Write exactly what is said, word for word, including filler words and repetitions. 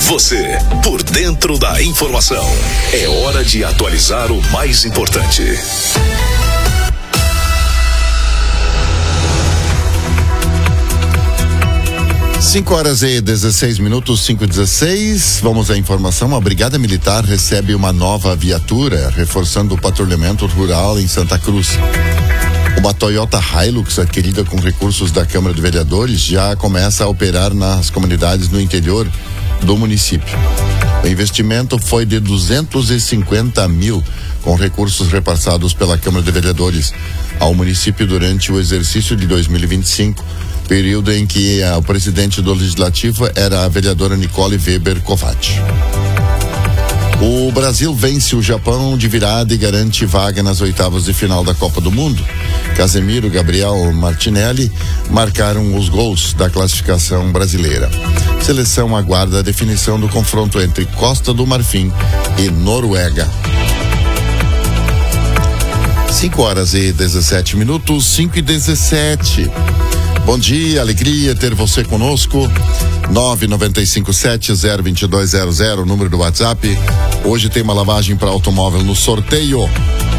Você, por dentro da informação. É hora de atualizar o mais importante. cinco horas e dezesseis minutos, cinco e dezesseis. Vamos à informação. A Brigada Militar recebe uma nova viatura, reforçando o patrulhamento rural em Santa Cruz. Uma Toyota Hilux, adquirida com recursos da Câmara de Vereadores, já começa a operar nas comunidades no interior do município. O investimento foi de duzentos e cinquenta mil, com recursos repassados pela Câmara de Vereadores ao município durante o exercício de dois mil e vinte e cinco, período em que a, o presidente do Legislativo era a vereadora Nicole Weber Kovács. O Brasil vence o Japão de virada e garante vaga nas oitavas de final da Copa do Mundo. Casemiro e Gabriel Martinelli marcaram os gols da classificação brasileira. Seleção aguarda a definição do confronto entre Costa do Marfim e Noruega. cinco horas e dezessete minutos, cinco e dezessete. Bom dia, alegria ter você conosco. nove nove cinco sete zero dois dois zero zero, número do WhatsApp. Hoje tem uma lavagem para automóvel no sorteio.